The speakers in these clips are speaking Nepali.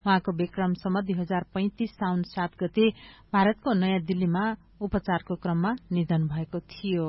उहाँको विक्रमसम्म 2035 साउन 7 गते भारतको नयाँ दिल्लीमा उपचारको क्रममा निधन भएको थियो।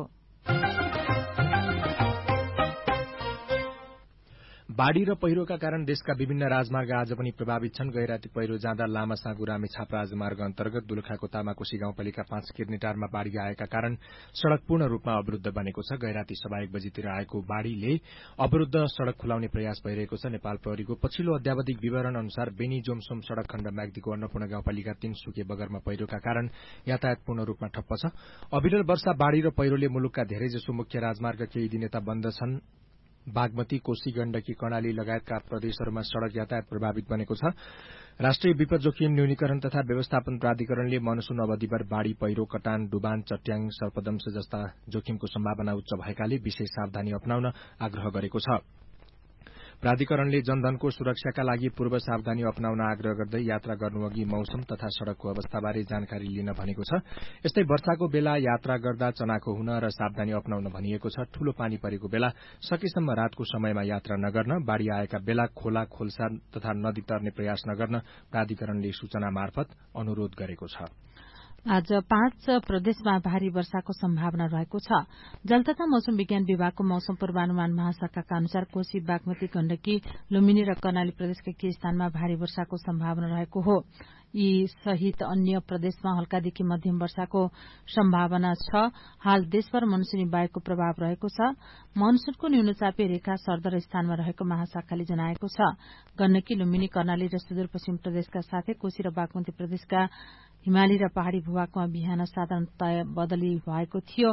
बाढ़ी र पहिरोका कारण देशका विभिन्न राजमार्ग आज पनि प्रभावित छन्। गैराती पहिरो जाँदा लामा साँगु रामेछाप राजमार्ग अन्तर्गत दुलखाको तामाकोशी गाउँपालिका 5 किर्नेटारमा बाढ़ी आएका कारण सड़क पूर्ण रूपमा अवरूद्ध बनेको छ। गैराती सभा 1 बजीतिर आएको बाढ़ीले अवरूद्ध सड़क खुलाउने प्रयास भइरहेको छ। नेपाल प्रहरीको पछिल्लो अध्यावधिक विवरण अनुसार बेनी जोमसोम सड़क खण्ड म्याग्दीको अन्नपूर्ण गाउँपालिका 3 सुके बगरमा पहिरोका कारण यातायात पूर्ण रूपमा ठप्प छ। अविरल वर्षा बाढ़ी र पहिरोले मुलुकका धेरैजसो मुख्य राजमार्ग केही दिन यता बन्द छन्। बागमती, कोशी, गण्डकी, कर्णाली लगायतका प्रदेशहरूमा सड़क यातायात प्रभावित बनेको छ। राष्ट्रिय विपद जोखिम न्यूनीकरण तथा व्यवस्थापन प्राधिकरणले मनसून अवधिभर बाढ़ी, पहिरो, कटान, डुबान, चट्याङ, सर्पदंश जस्ता जोखिमको सम्भावना उच्च भएकाले विशेष सावधानी अपनाउन आग्रह गरेको छ। प्राधिकरणले जनधनको सुरक्षाका लागि पूर्व सावधानी अपनाउन आग्रह गर्दै यात्रा गर्नुअघि मौसम तथा सड़कको अवस्थाबारे जानकारी लिन भनेको छ। यस्तै वर्षाको बेला यात्रा गर्दा चनाखो हुन र सावधानी अपनाउन भनिएको छ। ठूलो पानी परेको बेला सकेसम्म रातको समयमा यात्रा नगर्न, बाढ़ी आएका बेला खोला, खोल्सा तथा नदी तर्ने प्रयास नगर्न प्राधिकरणले सूचना मार्फत अनुरोध गरेको छ। आज 5 प्रदेशमा भारी वर्षाको सम्भावना रहेको छ। जल तथा मौसम विज्ञान विभागको मौसम पूर्वानुमान महाशाखाका अनुसार कोशी, बागमती, गण्डकी, लुम्बिनी र कर्णाली प्रदेशका केही स्थानमा भारी वर्षाको सम्भावना रहेको हो। यी सहित अन्य प्रदेशमा हल्कादेखि मध्यम वर्षाको सम्भावना छ। हाल देशभर मनसूनी वायुको प्रभाव रहेको छ। मनसूनको न्यूनचापी रेखा सरदर स्थानमा रहेको महाशाखाले जनाएको छ। गण्डकी, लुम्बिनी, कर्णाली र सुदूरपश्चिम प्रदेशका साथै कोशी र बागमती प्रदेशका हिमाली र पहाड़ी भूभागमा बिहान साधारणतया बदली भएको थियो।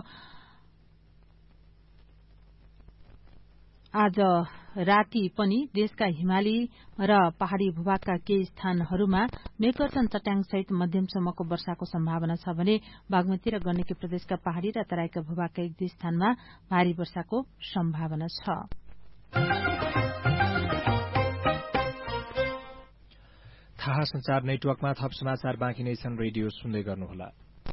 आज राति पनि देशका हिमाली र पहाड़ी भूभागका केही स्थानहरूमा मेघगर्जन, चट्याङसहित मध्यमसम्मको वर्षाको सम्भावना छ भने बागमती र गण्डकी प्रदेशका पहाड़ी र तराईका भूभागका 1-2 स्थानमा भारी वर्षाको सम्भावना छ। थाहा संचार नेटवर्कमा थप समाचार बाँकी नै छन्। रेडियो सुन्दै गर्नुहोला।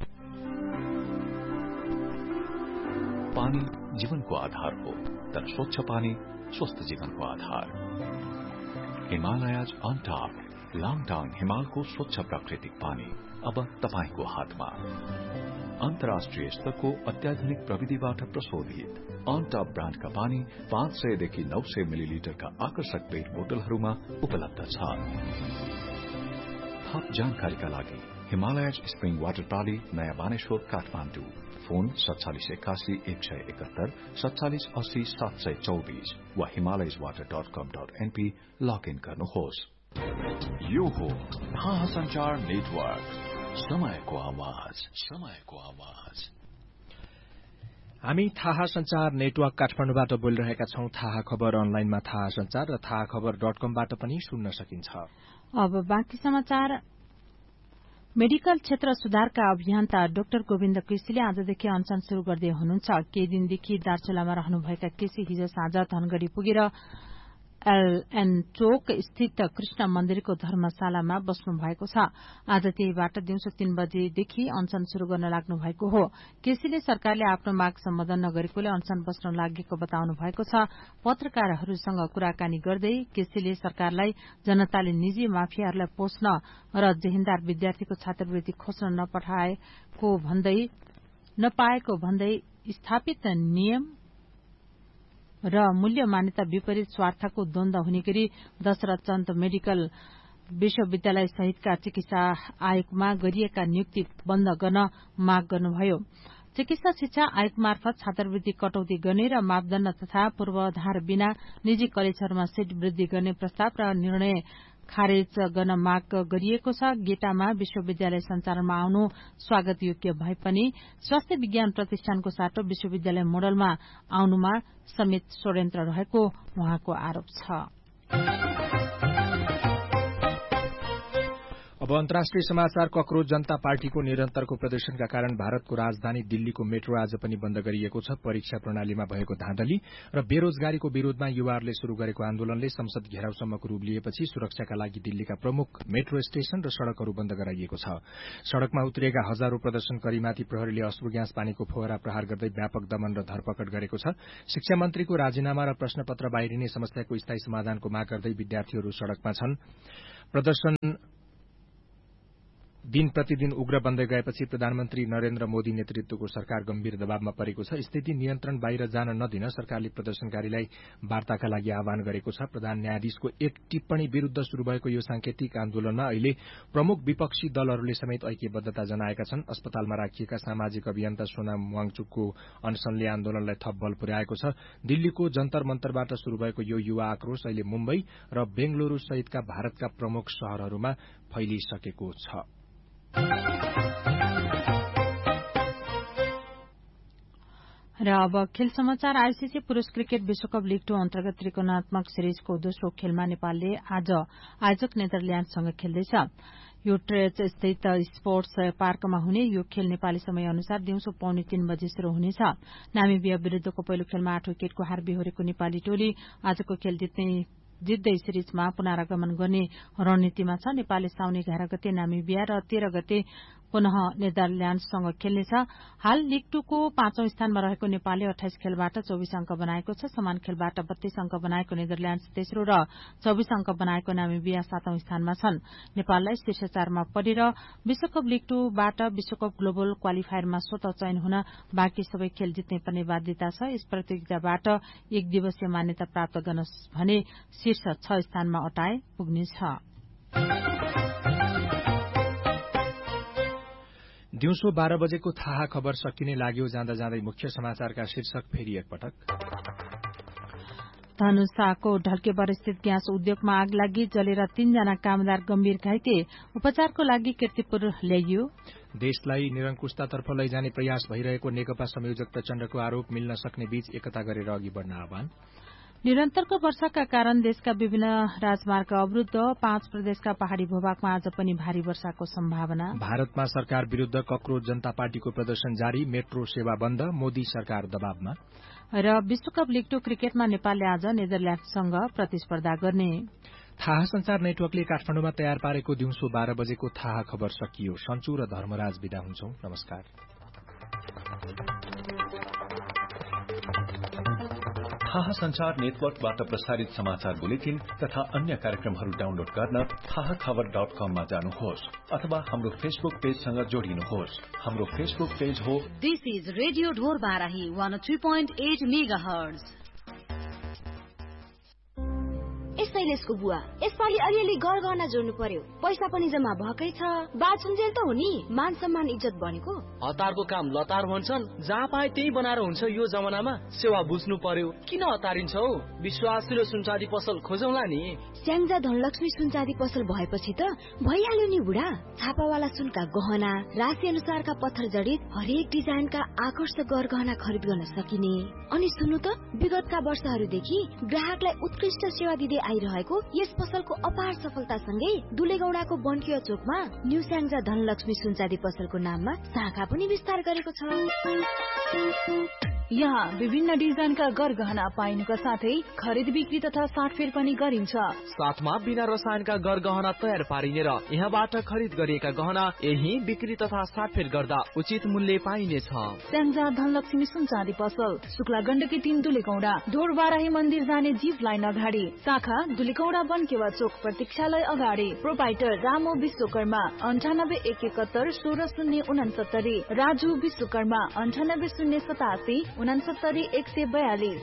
पानी जीवनको आधार हो, तर स्वच्छ पानी स्वस्थ जीवनको आधार। हिमालयज अन टॉप, लाङटाङ हिमालको स्वच्छ प्राकृतिक पानी अब तपाईको हातमा। अन्तर्राष्ट्रिय स्तरको अत्याधुनिक प्रविधिबाट प्रशोधित अन टॉप ब्रान्डका पानी 500 देखि 900 मिलिलिटरका आकर्षक पेट बोतलहरूमा उपलब्ध छ। थप जानकारीका लागि हिमालयज स्प्रिङ वाटर प्रणाली, नयाँ बानेश्वर, काठमाडौँ। फोन 4781 171 4780 724 वा himalayaswater.com.np लगइन गर्नुहोस्। यो हो थाहा संचार नेटवर्क, समयको आवाज, समयको आवाज। हामी थाहा संचार नेटवर्क काठमाडौँबाट बोलिरहेका छौं। थाहा खबर अनलाइनमा थाहा संचार र थाहा खबर.com-बाट पनि सुन्न सकिन्छ। अब बाँकी समाचार। मेडिकल क्षेत्र सुधारका अभियन्ता डाक्टर गोविन्द केसीले आजदेखि अनशन शुरू गर्दै हुनुहुन्छ। केही दिनदेखि दार्चुलामा रहनुभएका केसी हिजो साँझ धनगढ़ी पुगेर एलएन चोक स्थित कृष्ण मन्दिरको धर्मशालामा बस्नु भएको छ। आज त्यहीबाट दिउँसो 3 बजेदेखि अनशन शुरू गर्न लाग्नु भएको हो। केसीले सरकारले आफ्नो माग सम्बोधन नगरेकोले अनशन बस्न लागेको बताउनु भएको छ। पत्रकारहरूसँग कुराकानी गर्दै केसीले सरकारलाई जनताले निजी माफियाहरूलाई पोस्न र जेहेन्दार विद्यार्थीको छात्रवृत्ति खोज्न नपाएको भन्दै स्थापित नियम र मूल्य मान्यता विपरीत स्वार्थको द्वन्द्व हुने गरी दशरथ चन्द मेडिकल विश्वविद्यालय सहितका चिकित्सा आयोगमा गरिएका नियुक्ति बन्द गर्न माग गर्नुभयो। चिकित्सा शिक्षा आयोग मार्फत छात्रवृत्ति कटौती गर्ने र मापदण्ड तथा पूर्वाधार बिना निजी कलेजहरूमा सीट वृद्धि गर्ने प्रस्ताव र निर्णय खारेज गर्न माग गरिएको छ। गेटामा विश्वविद्यालय सञ्चालनमा आउनु स्वागत योग्य भए पनि स्वास्थ्य विज्ञान प्रतिष्ठानको साटो विश्वविद्यालय मोडलमा आउनुमा समेत षड्यन्त्र रहेको उहाँको आरोप छ। अब अन्तर्राष्ट्रिय समाचार। कक्रोच जनता पार्टीको निरन्तरको प्रदर्शनका कारण भारतको राजधानी दिल्लीको मेट्रो आज पनि बन्द गरिएको छ। परीक्षा प्रणालीमा भएको धाँधली र बेरोजगारीको विरोधमा युवाहरूले शुरू गरेको आन्दोलनले संसद घेराउसम्मको रूप लिएपछि सुरक्षाका लागि दिल्लीका प्रमुख मेट्रो स्टेशन र सड़कहरू बन्द गराइएको छ। सड़कमा उत्रिएका हजारौं प्रदर्शनकारीमाथि प्रहरीले अश्रु ग्यास पानीको फोहरा प्रहार गर्दै व्यापक दमन र धरपकड गरेको छ। शिक्षा मन्त्रीको राजीनामा र प्रश्नपत्र बाहिरिने समस्याको स्थायी समाधानको माग गर्दै विद्यार्थीहरू सड़कमा छन्। प्रदर्शन दिन प्रतिदिन उग्र बन्दै गएपछि प्रधानमन्त्री नरेन्द्र मोदी नेतृत्वको सरकार गम्भीर दबावमा परेको छ। स्थिति नियन्त्रण बाहिर जान नदिन सरकारले प्रदर्शनकारीलाई वार्ताका लागि आह्वान गरेको छ। प्रधान न्यायाधीशको एक टिप्पणी विरूद्ध शुरू भएको यो सांकेतिक आन्दोलनमा अहिले प्रमुख विपक्षी दलहरूले समेत ऐक्यबद्धता जनाएका छन्। अस्पतालमा राखिएका सामाजिक अभियन्ता सोनाम वाङचुकको अनसनले आन्दोलनलाई थप बल पुर्याएको छ। दिल्लीको जन्तर मन्तरबाट शुरू भएको यो युवा आक्रोश अहिले मुम्बई र बेंगलुरू सहितका भारतका प्रमुख शहरहरूमा फैलिसकेको छ। र अब खेल समाचार। आईसीसी पुरूष क्रिकेट विश्वकप लीग 2 अन्तर्गत त्रिकोणात्मक सिरिजको दोस्रो खेलमा नेपालले आज आयोजक नेदरल्याण्डसँग खेल्दैछ। यो ट्रेच स्थित स्पोर्ट्स पार्कमा हुने यो खेल नेपाली समय अनुसार दिउँसो 2:30 बजे शुरू हुनेछ। नामिबिया विरूद्धको पहिलो खेलमा 8 विकेटको हार बेहोरेको नेपाली टोली आजको खेल जित्दै सिरिजमा पुनरागमन गर्ने रणनीतिमा छ। नेपालले साउन 11 गते नामिबिया र 13 गते पुनः नेदरल्याण्डसँग खेल्नेछ। हाल लीग 2 को 5औं स्थानमा रहेको नेपालले 28 खेलबाट 24 अंक बनाएको छ। समान खेलबाट 32 अंक बनाएको नेदरल्याण्ड तेस्रो र 24 अंक बनाएको नामिबिया 7औं स्थानमा छन्। नेपाललाई शीर्ष 4 मा परेर विश्वकप लीग 2 बाट विश्वकप ग्लोबल क्वालिफायरमा स्वतः चयन हुन बाँकी सबै खेल जित्ने पर्ने बाध्यता छ। यस प्रतियोगिताबाट एक दिवसीय मान्यता प्राप्त गर्न भने शीर्ष 6 स्थानमा अटाए पुग्नेछ। दिउँसो 12 बजेको थाहा खबर सकिने लाग्यो। जाँदा जाँदै मुख्य समाचारका शीर्षक फेरि एकपटक। धनुषाको ढल्केबर स्थित ग्यास उद्योगमा आग लागि जलेर 3 जना कामदार गम्भीर घाइते। उपचारको लागि कीर्तिपुर ल्याइयो। देशलाई निरंकुशतातर्फ लैजाने प्रयास भइरहेको नेकपा संयोजक प्रचण्डको आरोप मिल्न सक्ने बीच एकता गरेर अघि बढ्न आह्वान। निरन्तरको वर्षाका कारण देशका विभिन्न राजमार्ग अवरूद्ध। 5 प्रदेशका पहाड़ी भूभागमा आज पनि भारी वर्षाको सम्भावना। भारतमा सरकार विरूद्ध कक्रोच जनता पार्टीको प्रदर्शन जारी। मेट्रो सेवा बन्द। मोदी सरकार दबावमा। र विश्वकप लीग 2 क्रिकेटमा नेपालले आज नेदरल्याण्डसँग प्रतिस्पर्धा गर्ने। थाहा संचार नेटवर्कले काठमाडौँमा तयार पारेको दिउँसो 12 बजेको थाहा खबर सकियो। सन्चु र धर्मराज बिदा हुन्छौं। नमस्कार। थाहा संचार नेटवर्कबाट प्रसारित समाचार बुलेटिन तथा अन्य कार्यक्रमहरू डाउनलोड गर्न थाहाखबर.com मा जानुहोस् अथवा हाम्रो फेसबुक पेजसँग जोडिनुहोस्। हाम्रो फेसबुक पेज हो this is radio Dhorbarahi 103.8 megahertz. शैलेशको बुवा यसपालि अलिअलि गरगहना जोड्नु पर्यो। पैसा पनि जम्मा भएकै छ। बाछुन्जेल त हो नि। मान सम्मान इज्जत बनेको। हतारको काम लतार भन्छन्। जहाँ पाए त्यही बनाएर हुन्छ। यो जमानामा सेवा बुझ्नु पर्यो। किन हतारिन्छौ? विश्वासिलो सुनचाँदी पसल खोजौला नि। स्याङ्जा धनलक्ष्मी सुनचाँदी पसल भएपछि त भइहाल्यो नि बुढा। छापावाला सुनका गहना, राशि अनुसारका पत्थर जडित हरेक डिजाइनका आकर्षक गरगहना खरिद गर्न सकिने। अनि सुन्नु त, विगतका वर्षहरूदेखि ग्राहकलाई उत्कृष्ट सेवा दिँदै आइरहेको यस पसलको अपार सफलतासँगै दुलेगौडाको बन्किया चोकमा न्यू स्याङ्जा धनलक्ष्मी सुनचाँदी पसलको नाममा शाखा पनि विस्तार गरेको छ। यहाँ विभिन्न डिजाइनका गरगहना पाइनुका साथै खरिद बिक्री तथा साटफेर पनि गरिन्छ। साथमा बिना रसायनका गरगहना तयार पारिने र यहाँबाट खरिद गरिएका गहना यही बिक्री तथा साटफेर गर्दा उचित मूल्य पाइनेछ। स्याङ्जा धनलक्ष्मी सुनचाँदी पसल, शुक्ला गण्डकी 3 दुलेगौडा, ढोरबाराही मन्दिर जाने जीप लाइन अगाडि, शाखा दुलेगौडा बनकेवा चोक प्रतीक्षालय अगाडि। प्रोपाइटर रामो विश्वकर्मा 98 171 16 069, राजु विश्वकर्मा 98 087 69 142।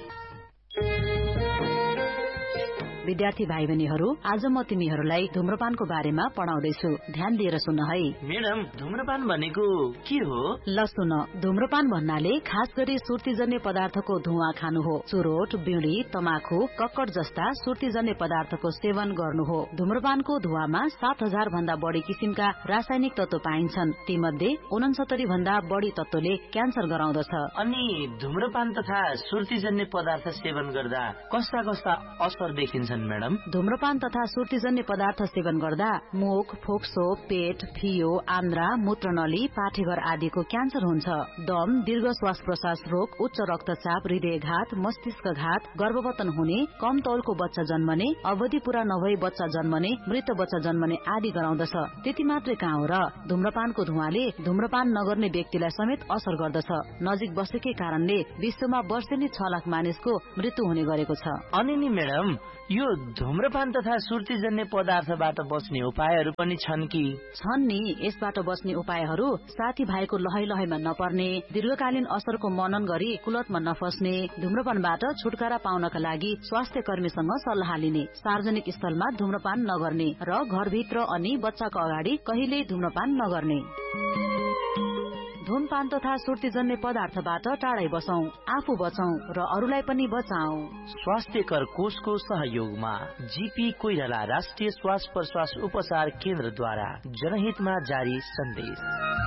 विद्यार्थी भाइ बहिनीहरू, आज म तिमीहरूलाई धूम्रपानको बारेमा पढाउँदैछु। ध्यान दिएर सुन्न है। मैडम, धूम्रपान भनेको के हो? ल सुन, धूम्रपान भन्नाले खास गरी सुर्तीजन्य पदार्थको धुवा खानु हो। चुरोट, बीडी, तमाखु, कक्कड जस्ता सुर्तीजन्य पदार्थको सेवन गर्नु हो। धूम्रपानको धुवामा 7000 भन्दा बढी किसिमका रासायनिक तत्व पाइन्छन्। तीमध्ये 69 भन्दा बढी तत्वले क्यान्सर गराउँदछ। अनि धूम्रपान तथा सुर्तीजन्य पदार्थ सेवन गर्दा कस्ता कस्ता असर देखिन्छ? छन् म्याडम? धूम्रपान तथा सुर्तीजन्य पदार्थ सेवन गर्दा मुख, फोक्सो, पेट, फियो, आन्द्रा, मूत्रनली, पाठेघर आदिको क्यान्सर हुन्छ। दम, दीर्घ श्वास प्रश्वास रोग, उच्च रक्तचाप, हृदयघात, मस्तिष्कघात, गर्भवतन हुने, कम तौलको बच्चा जन्मने, अवधि पूरा नभई बच्चा जन्मने, मृत बच्चा जन्मने आदि गराउँदछ। त्यति मात्रै कहाँ हो र, धूम्रपानको धुवाले धूम्रपान नगर्ने व्यक्तिलाई समेत असर गर्दछ। नजिक बसेकै कारणले विश्वमा वर्षेनी 6 लाख मानिसको मृत्यु हुने गरेको छ। अनि नि म्याडम, यो धूम्रपान तथा सुर्तीजन्य पदार्थबाट बच्ने उपायहरू पनि छन् कि? छन् नि। यसबाट बच्ने उपायहरू साथीभाइको लहैलहैमा नपर्ने, दीर्घकालीन असरको मनन गरी कुलतमा नफस्ने, धूम्रपानबाट छुटकारा पाउनका लागि स्वास्थ्य कर्मीसँग सल्लाह लिने, सार्वजनिक स्थलमा धूम्रपान नगर्ने र घरभित्र अनि बच्चाको अगाडि कहिल्यै धूम्रपान नगर्ने। धूमपान तथा सुर्तीजन्य पदार्थबाट टाढै बसौं, आफू बचौं र अरूलाई पनि बचाऊ। स्वास्थ्यकर कोषको सहयोगमा जीपी कोइराला राष्ट्रिय श्वास प्रश्वास उपचार केन्द्रद्वारा जनहितमा जारी सन्देश।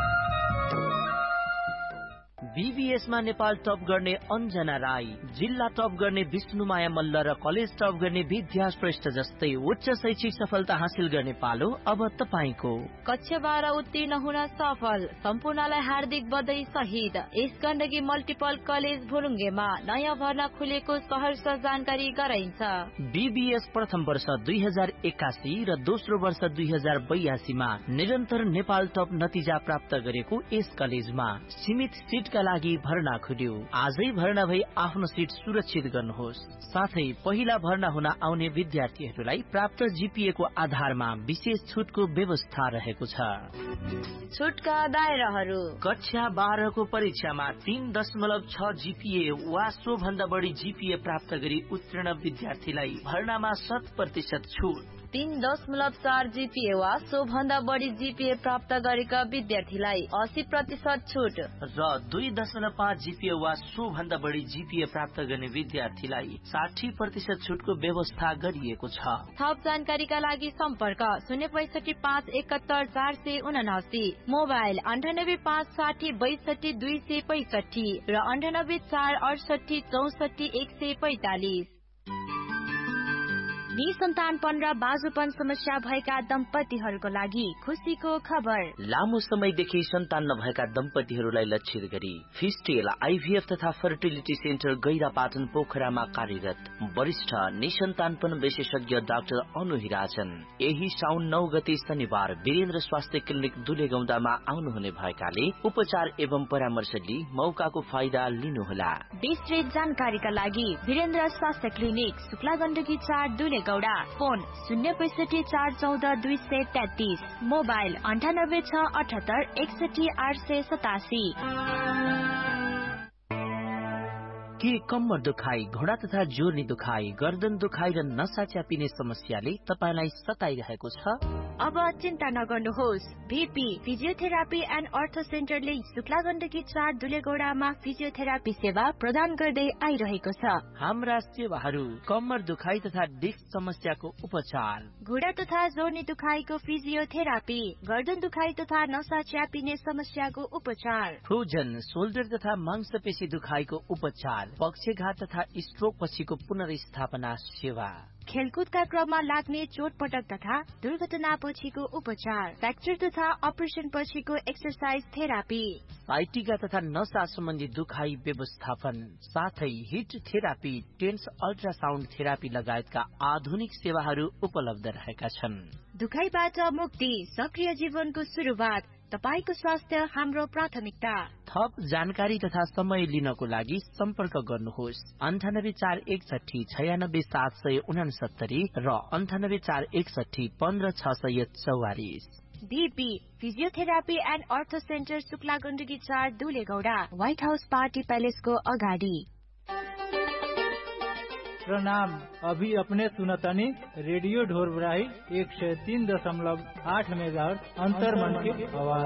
बीबीएसमा नेपाल टप गर्ने अन्जना राई, जिल्ला टप गर्ने विष्णुमाया मल्ल र कलेज टप गर्ने विद्या श्रेष्ठ जस्तै उच्च शैक्षिक सफलता हासिल गर्ने पालो अब तपाईको। कक्षा 12 उत्तीर्ण हुन सफल सम्पूर्णलाई हार्दिक बधाई सहित यस गण्डकी मल्टिपल कलेज भुलुङ्गेमा नयाँ भर्ना खुलेको सहर्ष जानकारी गराइन्छ। बीबीएस प्रथम वर्ष 2081 र दोस्रो वर्ष 2082 मा निरन्तर नेपाल टप नतिजा प्राप्त गरेको यस कलेजमा सीमित सीटका लागि भर्ना खुल्यो। आजै भर्ना भई आफ्नो सीट सुरक्षित गर्नुहोस्। साथै पहिला भर्ना हुन आउने विद्यार्थीहरूलाई प्राप्त जीपीए को आधारमा विशेष छुटको व्यवस्था रहेको छ। छुटका दायराहरू: कक्षा 12 को परीक्षामा 3.6 जीपीए वा सो भन्दा बढी जीपीए प्राप्त गरी उत्तीर्ण विद्यार्थीलाई भर्नामा 100% छुट। 3.4 जीपीए वा सो भन्दा बढी जीपीए प्राप्त गरेका विद्यार्थीलाई 80% छुट र 2.5 जीपीए वा सो भन्दा बढी जीपीए प्राप्त गर्ने विद्यार्थीलाई 60% छुटको व्यवस्था गरिएको छ। थप जानकारीका लागि सम्पर्क 065717479, मोबाइल 9856026265 र 984668644145। निसन्तानपन र बाजुपन समस्या भएका दम्पतिहरूको लागि खुसीको खबर। लामो समयदेखि सन्तान नभएका दम्पतिहरूलाई लक्षित गरी फिस्टेल आईभीएफ तथा फर्टिलिटी सेन्टर गैरापाटन पोखरामा कार्यरत वरिष्ठ निसन्तानपन विशेषज्ञ डाक्टर अनु हिराजन यही साउन 9 गते शनिबार वीरेन्द्र स्वास्थ्य क्लिनिक दुलेगौंडामा आउनुहुने भएकाले उपचार एवं परामर्श लिई मौकाको फाइदा लिनुहोला। विस्तृत जानकारीका लागि वीरेन्द्र स्वास्थ्य clinic Shukla Gandaki 4 Dulegaunda, phone 065414233, mobile 9868818887। के कम्मर दुखाई, घोडा तथा जोर्नी दुखाई, गर्दन दुखाई र नसा च्यापिने समस्याले तपाईलाई सताइरहेको छ? अब चिन्ता नगर्नुहोस्। भीपी फिजियोथेरापी एन्ड अर्थो सेन्टरले शुक्ला गण्डकी 4 दुलेगौडामा फिजियोथेरापी सेवा प्रदान गर्दै आइरहेको छ। हाम्रा सेवाहरू कम्मर दुखाई तथा डिस्क समस्याको उपचार, घोडा तथा जोर्नी दुखाइको फिजियोथेरापी, गर्दन दुखाई तथा नसा च्यापिने समस्याको उपचार, फ्रोजन शोल्डर तथा मांसपेशी दुखाइको उपचार, पक्षघात तथा स्ट्रोक पछिको पुनर्स्थापना सेवा, खेलकुदका क्रममा लाग्ने चोटपटक तथा दुर्घटना पछिको उपचार, फ्र्याक्चर तथा अपरेसन पछिको एक्सरसाइज थेरापी, साइटिका तथा नसा सम्बन्धी दुखाइ व्यवस्थापन, साथै hit therapy, tense ultrasound therapy लगायतका आधुनिक सेवाहरू उपलब्ध रहेका छन्। दुखाइबाट मुक्ति, सक्रिय जीवनको सुरुवात, तपाईको स्वास्थ्य हाम्रो प्राथमिकता। थप जानकारी तथा समय लिनको लागि सम्पर्क गर्नुहोस् 9841696769 र 9841156644। बीपी फिजियोथेरापी एन्ड अर्थो centre Shukla Gandaki 4 दुलेगौडा, white house party पैलेसको अगाडि। प्रणाम। अभी अपने सुनतनी रेडियो ढोरबराही 103.8 मेगाहर्ट्ज अंतर्मन की आवाज।